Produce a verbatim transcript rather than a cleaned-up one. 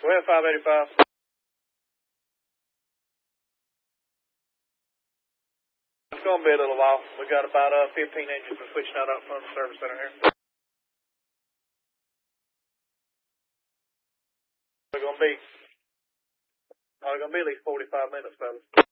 Go ahead, five eighty-five. It's going to be a little while. We got about uh, fifteen engines. We're switching out up front of the service center here. We're going to be, probably going to be at least forty-five minutes, fellas.